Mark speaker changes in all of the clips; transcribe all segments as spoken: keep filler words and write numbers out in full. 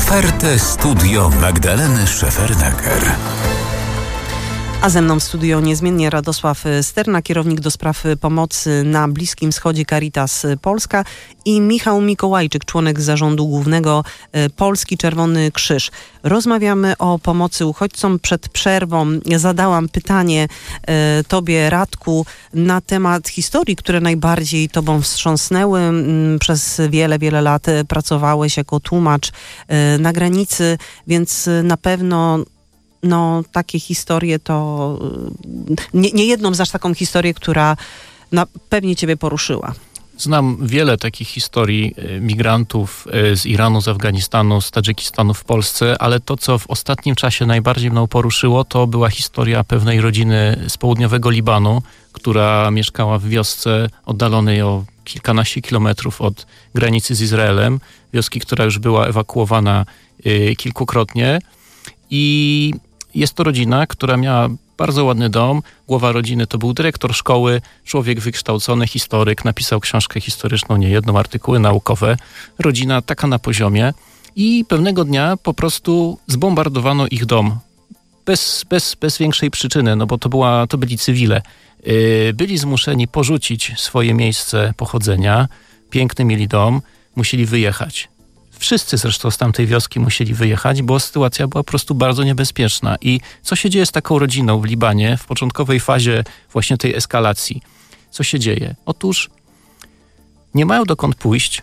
Speaker 1: Otwarte studio Magdaleny Szefernaker.
Speaker 2: A ze mną w studio niezmiennie Radosław Sterna, kierownik do spraw pomocy na Bliskim Wschodzie Caritas Polska, i Michał Mikołajczyk, członek zarządu głównego Polski Czerwony Krzyż. Rozmawiamy o pomocy uchodźcom. Przed przerwą zadałam pytanie e, tobie, Radku, na temat historii, które najbardziej tobą wstrząsnęły. Przez wiele, wiele lat pracowałeś jako tłumacz e, na granicy, więc na pewno no, takie historie to nie, nie jedną znasz taką historię, która no, pewnie ciebie poruszyła.
Speaker 3: Znam wiele takich historii migrantów z Iranu, z Afganistanu, z Tadżykistanu w Polsce, ale to, co w ostatnim czasie najbardziej mną poruszyło, to była historia pewnej rodziny z południowego Libanu, która mieszkała w wiosce oddalonej o kilkanaście kilometrów od granicy z Izraelem. Wioski, która już była ewakuowana y, kilkukrotnie. I jest to rodzina, która miała bardzo ładny dom. Głowa rodziny to był dyrektor szkoły, człowiek wykształcony, historyk, napisał książkę historyczną, niejedną, artykuły naukowe. Rodzina taka na poziomie. I pewnego dnia po prostu zbombardowano ich dom. Bez, bez, bez większej przyczyny, no bo to, była, to byli cywile. Yy, byli zmuszeni porzucić swoje miejsce pochodzenia. Piękny mieli dom, musieli wyjechać. Wszyscy zresztą z tamtej wioski musieli wyjechać, bo sytuacja była po prostu bardzo niebezpieczna. I co się dzieje z taką rodziną w Libanie w początkowej fazie właśnie tej eskalacji? Co się dzieje? Otóż nie mają dokąd pójść,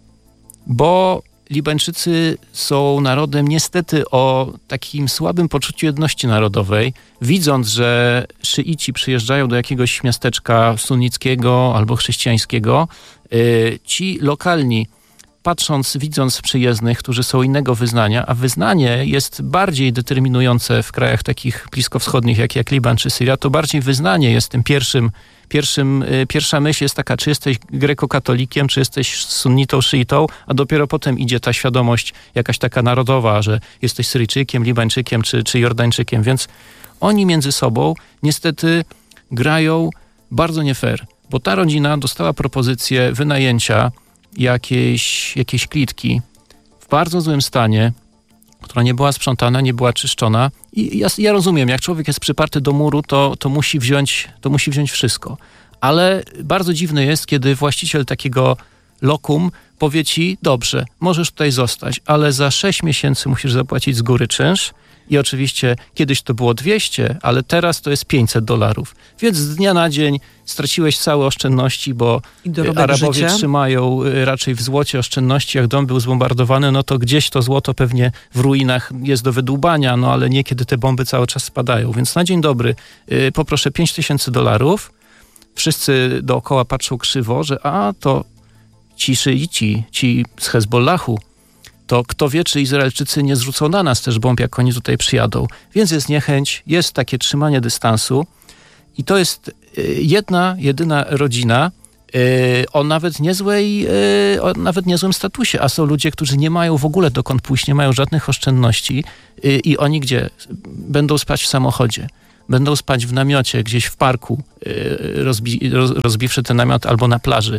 Speaker 3: bo Libańczycy są narodem niestety o takim słabym poczuciu jedności narodowej. Widząc, że szyici przyjeżdżają do jakiegoś miasteczka sunnickiego albo chrześcijańskiego, yy, ci lokalni, patrząc, widząc przyjezdnych, którzy są innego wyznania, a wyznanie jest bardziej determinujące w krajach takich bliskowschodnich, jak, jak Liban czy Syria, to bardziej wyznanie jest tym pierwszym, pierwszym, pierwsza myśl jest taka, czy jesteś grekokatolikiem, czy jesteś sunnitą, szyitą, a dopiero potem idzie ta świadomość jakaś taka narodowa, że jesteś Syryjczykiem, Libańczykiem czy, czy Jordańczykiem, więc oni między sobą niestety grają bardzo nie fair, bo ta rodzina dostała propozycję wynajęcia jakiejś, jakiejś klitki w bardzo złym stanie, która nie była sprzątana, nie była czyszczona. I ja, ja rozumiem, jak człowiek jest przyparty do muru, to, to, musi wziąć, to musi wziąć wszystko. Ale bardzo dziwne jest, kiedy właściciel takiego lokum powie ci, dobrze, możesz tutaj zostać, ale za sześć miesięcy musisz zapłacić z góry czynsz. I oczywiście kiedyś to było dwieście, ale teraz to jest pięćset dolarów. Więc z dnia na dzień straciłeś całe oszczędności, bo Arabowie życia. trzymają raczej w złocie oszczędności. Jak dom był zbombardowany, no to gdzieś to złoto pewnie w ruinach jest do wydłubania, no ale nie kiedy te bomby cały czas spadają. Więc na dzień dobry yy, poproszę pięć tysięcy dolarów. Wszyscy dookoła patrzą krzywo, że a to ci szyici, ci z Hezbollahu, to kto wie, czy Izraelczycy nie zrzucą na nas też bomb, jak oni tutaj przyjadą. Więc jest niechęć, jest takie trzymanie dystansu i to jest jedna, jedyna rodzina o nawet niezłej, o nawet niezłym statusie, a są ludzie, którzy nie mają w ogóle dokąd pójść, nie mają żadnych oszczędności i oni gdzie? Będą spać w samochodzie, będą spać w namiocie gdzieś w parku, rozbi, rozbiwszy ten namiot, albo na plaży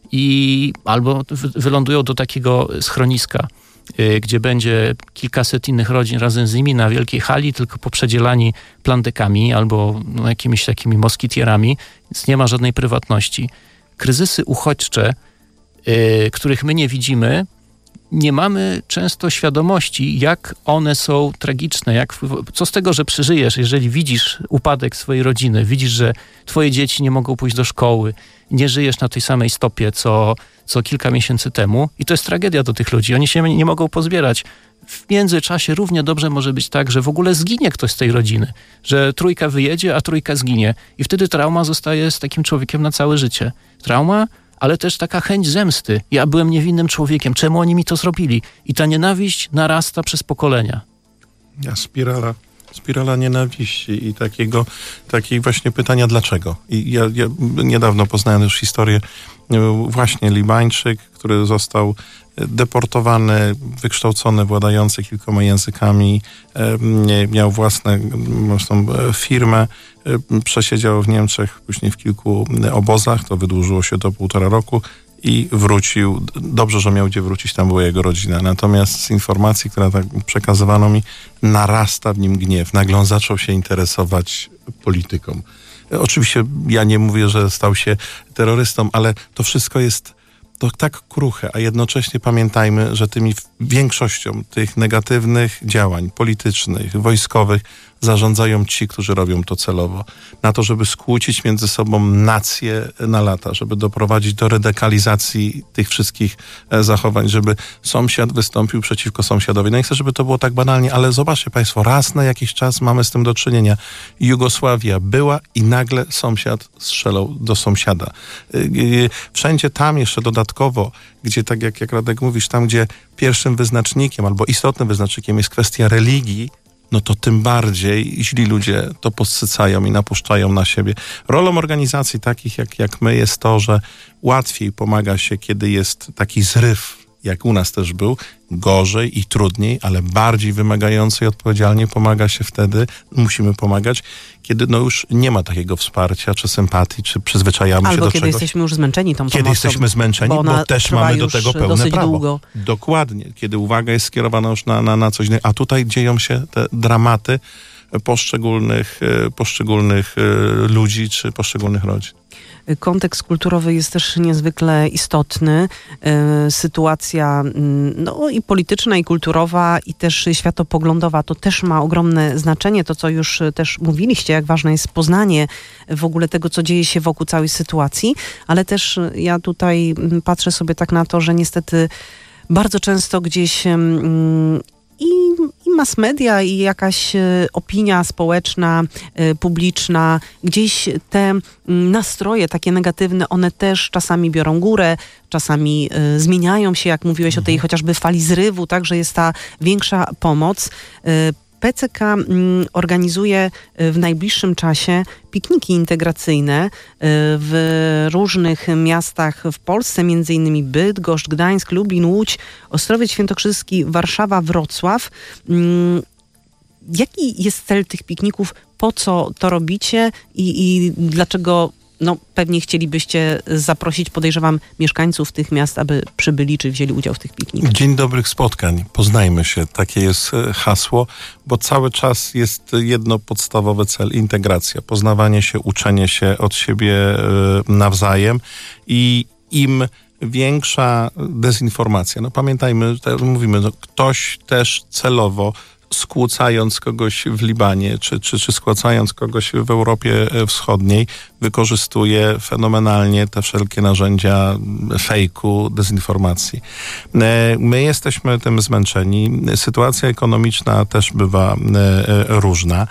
Speaker 3: i albo wylądują do takiego schroniska, gdzie będzie kilkaset innych rodzin razem z nimi na wielkiej hali, tylko poprzedzielani plandekami albo no, jakimiś takimi moskitierami, więc nie ma żadnej prywatności. Kryzysy uchodźcze, yy, których my nie widzimy, nie mamy często świadomości, jak one są tragiczne. Jak, co z tego, że przeżyjesz, jeżeli widzisz upadek swojej rodziny, widzisz, że twoje dzieci nie mogą pójść do szkoły, nie żyjesz na tej samej stopie, co, co kilka miesięcy temu. I to jest tragedia do tych ludzi. Oni się nie mogą pozbierać. W międzyczasie równie dobrze może być tak, że w ogóle zginie ktoś z tej rodziny. Że trójka wyjedzie, a trójka zginie. I wtedy trauma zostaje z takim człowiekiem na całe życie. Trauma, ale też taka chęć zemsty. Ja byłem niewinnym człowiekiem. Czemu oni mi to zrobili? I ta nienawiść narasta przez pokolenia.
Speaker 4: Ja, spirala. Spirala nienawiści i takiego, takiej właśnie pytania dlaczego. I ja, ja niedawno poznałem też historię właśnie Libańczyk, który został deportowany, wykształcony, władający kilkoma językami, miał własną firmę, przesiedział w Niemczech, później w kilku obozach, to wydłużyło się do półtora roku i wrócił. Dobrze, że miał gdzie wrócić, tam była jego rodzina. Natomiast z informacji, która tak przekazywano mi, narasta w nim gniew. Nagle on zaczął się interesować polityką. Oczywiście ja nie mówię, że stał się terrorystą, ale to wszystko jest to tak kruche, a jednocześnie pamiętajmy, że tymi większością tych negatywnych działań politycznych, wojskowych zarządzają ci, którzy robią to celowo. Na to, żeby skłócić między sobą nacje na lata, żeby doprowadzić do radykalizacji tych wszystkich zachowań, żeby sąsiad wystąpił przeciwko sąsiadowi. No nie chcę, żeby to było tak banalnie, ale zobaczcie państwo, raz na jakiś czas mamy z tym do czynienia. Jugosławia była i nagle sąsiad strzelał do sąsiada. Wszędzie tam jeszcze dodatkowo, gdzie tak jak, jak Radek mówisz, tam gdzie pierwszym wyznacznikiem albo istotnym wyznacznikiem jest kwestia religii, no to tym bardziej źli ludzie to podsycają i napuszczają na siebie. Rolą organizacji takich jak, jak my jest to, że łatwiej pomaga się, kiedy jest taki zryw, jak u nas też był, gorzej i trudniej, ale bardziej wymagająco i odpowiedzialnie pomaga się wtedy, musimy pomagać, kiedy no już nie ma takiego wsparcia, czy sympatii, czy przyzwyczajamy
Speaker 2: Albo
Speaker 4: się do
Speaker 2: kiedy
Speaker 4: czegoś.
Speaker 2: jesteśmy już zmęczeni tą pomocą.
Speaker 4: Kiedy jesteśmy zmęczeni, bo, bo też mamy do tego pełne prawo.
Speaker 2: Długo.
Speaker 4: Dokładnie. Kiedy uwaga jest skierowana już na, na, na coś innego. A tutaj dzieją się te dramaty poszczególnych, poszczególnych ludzi, czy poszczególnych rodzin.
Speaker 2: Kontekst kulturowy jest też niezwykle istotny. Sytuacja no, i polityczna, i kulturowa, i też światopoglądowa to też ma ogromne znaczenie. To, co już też mówiliście, jak ważne jest poznanie w ogóle tego, co dzieje się wokół całej sytuacji, ale też ja tutaj patrzę sobie tak na to, że niestety bardzo często gdzieś i, i mass media, i jakaś e, opinia społeczna, e, publiczna, gdzieś te nastroje takie negatywne, one też czasami biorą górę, czasami e, zmieniają się, jak mówiłeś mhm. o tej chociażby fali zrywu, tak, że jest ta większa pomoc. E, P C K organizuje w najbliższym czasie pikniki integracyjne w różnych miastach w Polsce, między innymi Bydgoszcz, Gdańsk, Lublin, Łódź, Ostrowiec Świętokrzyski, Warszawa, Wrocław. Jaki jest cel tych pikników? Po co to robicie i, i dlaczego no, pewnie chcielibyście zaprosić, podejrzewam, mieszkańców tych miast, aby przybyli czy wzięli udział w tych piknikach?
Speaker 4: Dzień dobrych spotkań. Poznajmy się. Takie jest hasło, bo cały czas jest jedno podstawowy cel. Integracja. Poznawanie się, uczenie się od siebie nawzajem i im większa dezinformacja. No pamiętajmy, mówimy, no, ktoś też celowo skłócając kogoś w Libanie, czy, czy, czy skłócając kogoś w Europie Wschodniej, wykorzystuje fenomenalnie te wszelkie narzędzia fejku, dezinformacji. My jesteśmy tym zmęczeni. Sytuacja ekonomiczna też bywa różna.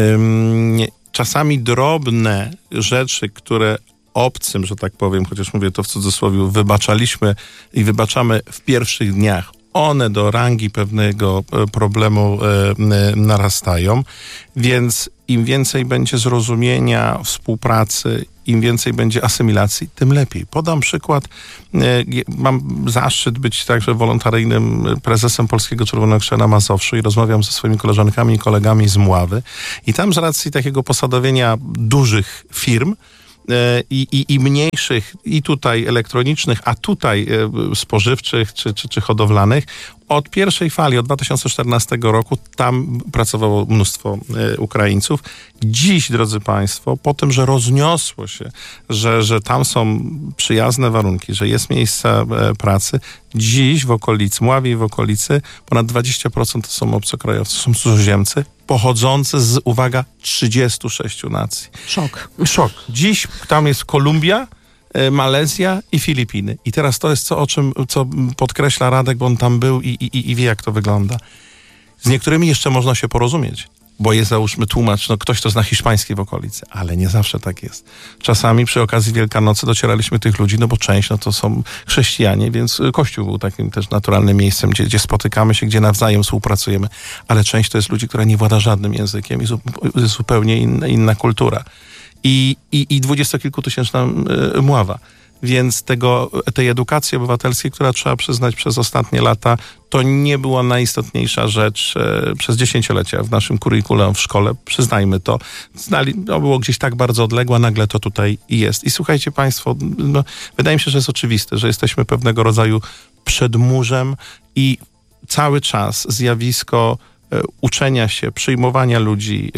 Speaker 4: Czasami drobne rzeczy, które obcym, że tak powiem, chociaż mówię to w cudzysłowie, wybaczaliśmy i wybaczamy w pierwszych dniach, one do rangi pewnego problemu e, narastają, więc im więcej będzie zrozumienia, współpracy, im więcej będzie asymilacji, tym lepiej. Podam przykład. E, mam zaszczyt być także wolontaryjnym prezesem Polskiego Czerwonego Krzyża na Mazowszu i rozmawiam ze swoimi koleżankami i kolegami z Mławy. I tam z racji takiego posadowienia dużych firm, I, i, i mniejszych, i tutaj elektronicznych, a tutaj e, spożywczych czy, czy, czy hodowlanych. Od pierwszej fali, od dwa tysiące czternastego roku, tam pracowało mnóstwo e, Ukraińców. Dziś, drodzy Państwo, po tym, że rozniosło się, że, że tam są przyjazne warunki, że jest miejsce e, pracy, dziś w okolicy, Mławie i w okolicy ponad dwadzieścia procent to są obcokrajowcy, są cudzoziemcy, pochodzący z, uwaga, trzydziestu sześciu nacji.
Speaker 2: Szok.
Speaker 4: Szok. Dziś tam jest Kolumbia, Malezja i Filipiny. I teraz to jest co, o czym, co podkreśla Radek, bo on tam był i, i, i wie, jak to wygląda. Z niektórymi jeszcze można się porozumieć, bo jest, załóżmy, tłumacz, no ktoś, kto zna hiszpański w okolicy, ale nie zawsze tak jest. Czasami przy okazji Wielkanocy docieraliśmy tych ludzi, no bo część, no to są chrześcijanie, więc Kościół był takim też naturalnym miejscem, gdzie, gdzie spotykamy się, gdzie nawzajem współpracujemy, ale część to jest ludzi, która nie włada żadnym językiem i zu, zupełnie inna, inna kultura. I, i, i dwudziestokilkutysięczna Mława. więc tego, tej edukacji obywatelskiej, która trzeba przyznać przez ostatnie lata, to nie była najistotniejsza rzecz e, przez dziesięciolecia w naszym kurikulum w szkole, przyznajmy to. Znali, to było gdzieś tak bardzo odległe, nagle to tutaj jest. I słuchajcie państwo, no, wydaje mi się, że jest oczywiste, że jesteśmy pewnego rodzaju przedmurzem i cały czas zjawisko uczenia się, przyjmowania ludzi,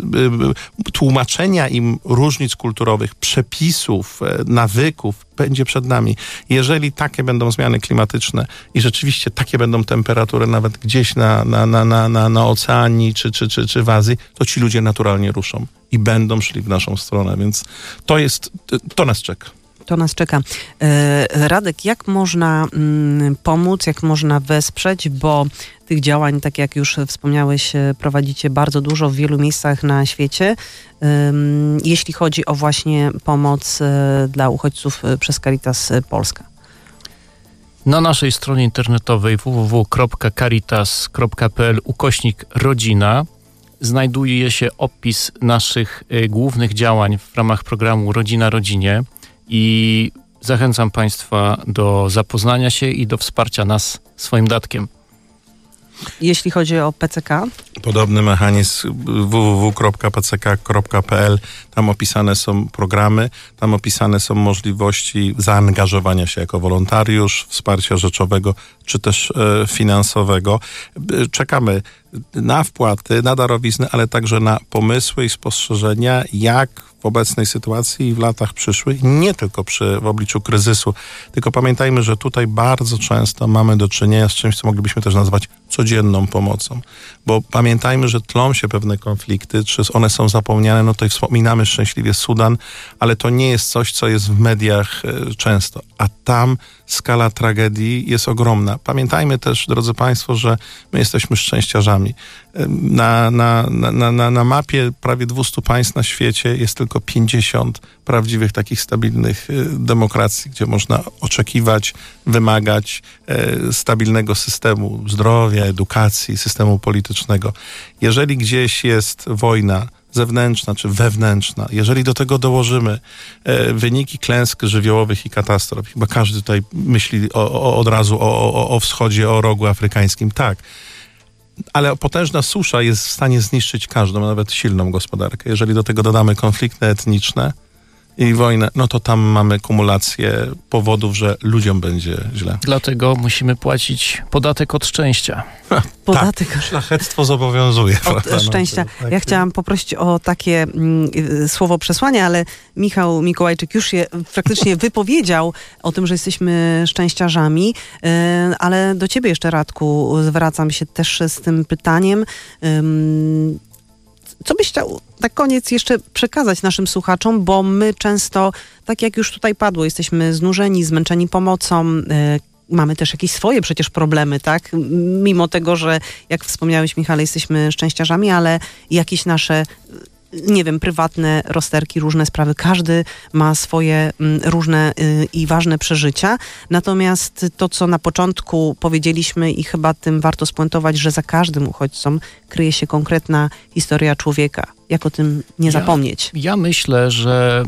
Speaker 4: tłumaczenia im różnic kulturowych, przepisów, nawyków będzie przed nami. Jeżeli takie będą zmiany klimatyczne i rzeczywiście takie będą temperatury nawet gdzieś na, na, na, na, na, na oceanii czy, czy, czy, czy w Azji, to ci ludzie naturalnie ruszą i będą szli w naszą stronę, więc to jest, to nas czeka.
Speaker 2: To nas czeka. Radek, jak można pomóc, jak można wesprzeć, bo tych działań, tak jak już wspomniałeś, prowadzicie bardzo dużo w wielu miejscach na świecie, jeśli chodzi o właśnie pomoc dla uchodźców przez Caritas Polska?
Speaker 3: Na naszej stronie internetowej w w w kropka caritas kropka p l ukośnik rodzina znajduje się opis naszych głównych działań w ramach programu Rodzina Rodzinie. I zachęcam Państwa do zapoznania się i do wsparcia nas swoim datkiem.
Speaker 2: Jeśli chodzi o P C K?
Speaker 4: Podobny mechanizm w w w kropka p c k kropka p l. Tam opisane są programy, tam opisane są możliwości zaangażowania się jako wolontariusz, wsparcia rzeczowego czy też e, finansowego. Czekamy na wpłaty, na darowizny, ale także na pomysły i spostrzeżenia, jak w obecnej sytuacji i w latach przyszłych, nie tylko przy, w obliczu kryzysu, tylko pamiętajmy, że tutaj bardzo często mamy do czynienia z czymś, co moglibyśmy też nazwać codzienną pomocą. Bo pamiętajmy, że tlą się pewne konflikty, czy one są zapomniane, no tutaj wspominamy szczęśliwie Sudan, ale to nie jest coś, co jest w mediach e, często. A tam skala tragedii jest ogromna. Pamiętajmy też, drodzy Państwo, że my jesteśmy szczęściarzami. Na, na, na, na, na mapie prawie dwieście państw na świecie jest tylko pięćdziesiąt prawdziwych takich stabilnych demokracji, gdzie można oczekiwać, wymagać e, stabilnego systemu zdrowia, edukacji, systemu politycznego. Jeżeli gdzieś jest wojna zewnętrzna czy wewnętrzna, jeżeli do tego dołożymy e, wyniki klęsk żywiołowych i katastrof, chyba każdy tutaj myśli o, o, od razu o, o, o wschodzie, o rogu afrykańskim, tak. Ale potężna susza jest w stanie zniszczyć każdą, nawet silną gospodarkę. Jeżeli do tego dodamy konflikty etniczne i wojnę, no to tam mamy kumulację powodów, że ludziom będzie źle.
Speaker 3: Dlatego musimy płacić podatek od szczęścia.
Speaker 2: Podatek.
Speaker 4: Tak, szlachectwo zobowiązuje.
Speaker 2: Od
Speaker 4: prawda?
Speaker 2: szczęścia.
Speaker 4: No, tak.
Speaker 2: Ja chciałam poprosić o takie mm, słowo przesłania, ale Michał Mikołajczyk już je praktycznie wypowiedział o tym, że jesteśmy szczęściarzami, yy, ale do ciebie jeszcze, Radku, zwracam się też z tym pytaniem. Yy, Co byś chciał na koniec jeszcze przekazać naszym słuchaczom, bo my często, tak jak już tutaj padło, jesteśmy znużeni, zmęczeni pomocą, yy, mamy też jakieś swoje przecież problemy, tak? Mimo tego, że jak wspomniałeś, Michale, jesteśmy szczęściarzami, ale jakieś nasze, nie wiem, prywatne rozterki, różne sprawy. Każdy ma swoje m, różne y, i ważne przeżycia. Natomiast to, co na początku powiedzieliśmy i chyba tym warto spuentować, że za każdym uchodźcą kryje się konkretna historia człowieka. Jak o tym nie
Speaker 3: Ja,
Speaker 2: zapomnieć?
Speaker 3: ja myślę, że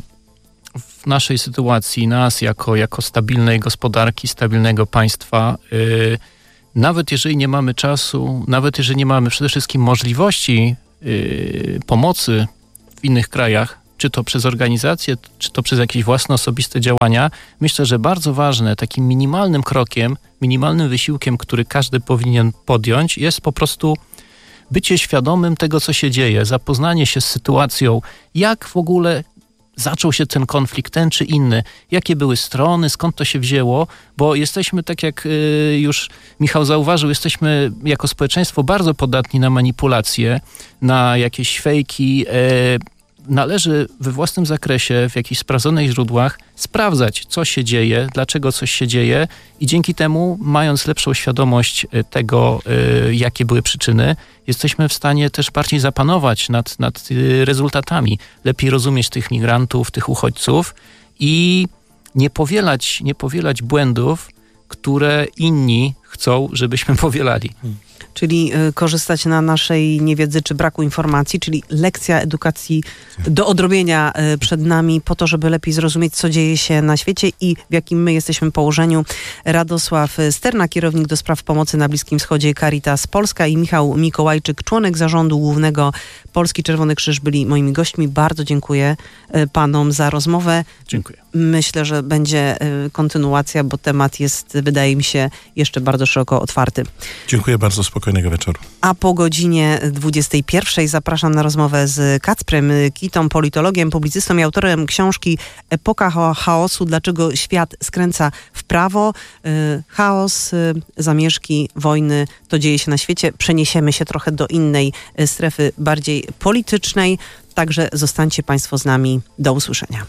Speaker 3: w naszej sytuacji, nas jako, jako stabilnej gospodarki, stabilnego państwa, yy, nawet jeżeli nie mamy czasu, nawet jeżeli nie mamy przede wszystkim możliwości yy, pomocy w innych krajach, czy to przez organizacje, czy to przez jakieś własne osobiste działania, myślę, że bardzo ważne, takim minimalnym krokiem, minimalnym wysiłkiem, który każdy powinien podjąć, jest po prostu bycie świadomym tego, co się dzieje, zapoznanie się z sytuacją, jak w ogóle zaczął się ten konflikt, ten czy inny, jakie były strony, skąd to się wzięło, bo jesteśmy, tak jak y, już Michał zauważył, jesteśmy jako społeczeństwo bardzo podatni na manipulacje, na jakieś fejki. Y, należy we własnym zakresie, w jakichś sprawdzonych źródłach sprawdzać, co się dzieje, dlaczego coś się dzieje i dzięki temu, mając lepszą świadomość tego, y, jakie były przyczyny, jesteśmy w stanie też bardziej zapanować nad, nad y, rezultatami, lepiej rozumieć tych migrantów, tych uchodźców i nie powielać, nie powielać błędów, które inni, chcą, żebyśmy powielali.
Speaker 2: Czyli y, korzystać na naszej niewiedzy czy braku informacji, czyli lekcja edukacji do odrobienia y, przed nami po to, żeby lepiej zrozumieć, co dzieje się na świecie i w jakim my jesteśmy położeniu. Radosław Sterna, kierownik do spraw pomocy na Bliskim Wschodzie Caritas Polska i Michał Mikołajczyk, członek zarządu głównego Polski Czerwony Krzyż byli moimi gośćmi. Bardzo dziękuję y, panom za rozmowę.
Speaker 3: Dziękuję.
Speaker 2: Myślę, że będzie y, kontynuacja, bo temat jest, wydaje mi się, jeszcze bardzo szeroko otwarty.
Speaker 4: Dziękuję bardzo, spokojnego wieczoru.
Speaker 2: A po godzinie dwudziestej pierwszej zapraszam na rozmowę z Kacprem Kitą, politologiem, publicystą i autorem książki Epoka chaosu. Dlaczego świat skręca w prawo? Chaos, zamieszki, wojny, to dzieje się na świecie. Przeniesiemy się trochę do innej strefy, bardziej politycznej. Także zostańcie Państwo z nami. Do usłyszenia.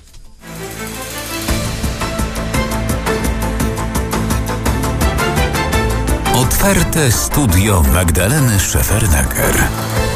Speaker 1: Otwarte studio Magdaleny Szefernaker.